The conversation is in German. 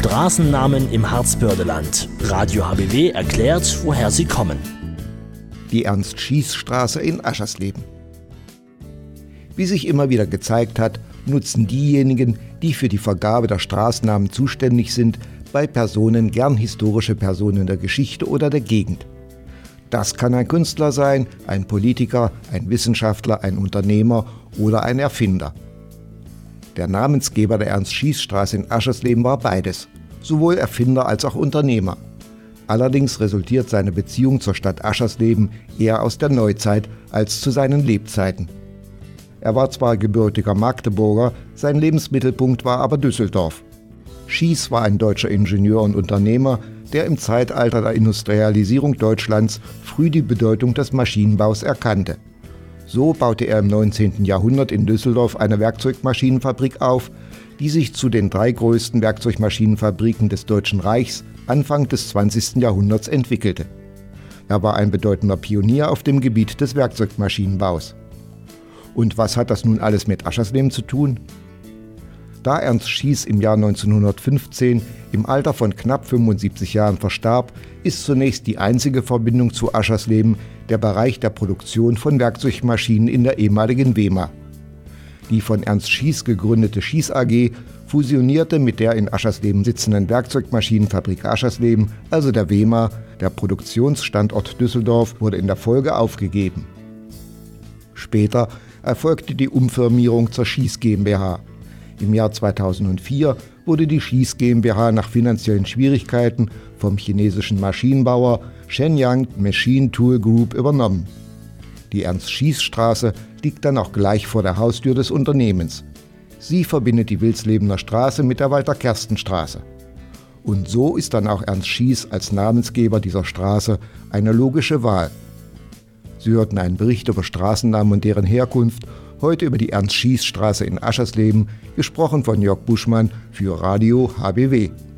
Straßennamen im Harzbördeland. Radio HBW erklärt, woher sie kommen. Die Ernst-Schiess-Straße in Aschersleben. Wie sich immer wieder gezeigt hat, nutzen diejenigen, die für die Vergabe der Straßennamen zuständig sind, bei Personen gern historische Personen der Geschichte oder der Gegend. Das kann ein Künstler sein, ein Politiker, ein Wissenschaftler, ein Unternehmer oder ein Erfinder. Der Namensgeber der Ernst-Schiess-Straße in Aschersleben war beides, sowohl Erfinder als auch Unternehmer. Allerdings resultiert seine Beziehung zur Stadt Aschersleben eher aus der Neuzeit als zu seinen Lebzeiten. Er war zwar gebürtiger Magdeburger, sein Lebensmittelpunkt war aber Düsseldorf. Schiess war ein deutscher Ingenieur und Unternehmer, der im Zeitalter der Industrialisierung Deutschlands früh die Bedeutung des Maschinenbaus erkannte. So baute er im 19. Jahrhundert in Düsseldorf eine Werkzeugmaschinenfabrik auf, die sich zu den 3 größten Werkzeugmaschinenfabriken des Deutschen Reichs Anfang des 20. Jahrhunderts entwickelte. Er war ein bedeutender Pionier auf dem Gebiet des Werkzeugmaschinenbaus. Und was hat das nun alles mit Aschersleben zu tun? Da Ernst Schiess im Jahr 1915 im Alter von knapp 75 Jahren verstarb, ist zunächst die einzige Verbindung zu Aschersleben der Bereich der Produktion von Werkzeugmaschinen in der ehemaligen WEMA. Die von Ernst Schiess gegründete Schiess AG fusionierte mit der in Aschersleben sitzenden Werkzeugmaschinenfabrik Aschersleben, also der WEMA. Der Produktionsstandort Düsseldorf wurde in der Folge aufgegeben. Später erfolgte die Umfirmierung zur Schiess GmbH. Im Jahr 2004 wurde die Schiess GmbH nach finanziellen Schwierigkeiten vom chinesischen Maschinenbauer Shenyang Machine Tool Group übernommen. Die Ernst-Schiess-Straße liegt dann auch gleich vor der Haustür des Unternehmens. Sie verbindet die Wilslebener Straße mit der Walter-Kersten-Straße. Und so ist dann auch Ernst Schiess als Namensgeber dieser Straße eine logische Wahl. Sie hörten einen Bericht über Straßennamen und deren Herkunft, heute über die Ernst-Schiess-Straße in Aschersleben, gesprochen von Jörg Buschmann für Radio HBW.